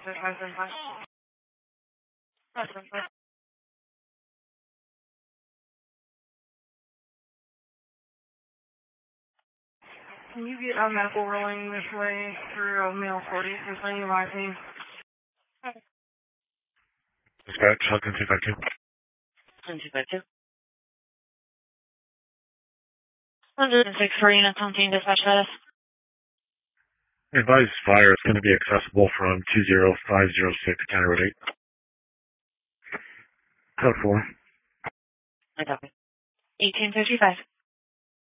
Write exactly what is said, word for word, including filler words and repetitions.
Can you get a medical rolling this way through a mail forty for signing my team? Dispatch, Falcon two five two. two five two. one oh six Farina, Contain Dispatch status. Advised fire is going to be accessible from two zero five zero six County Road eight. Code four. I copy. eighteen fifty-five.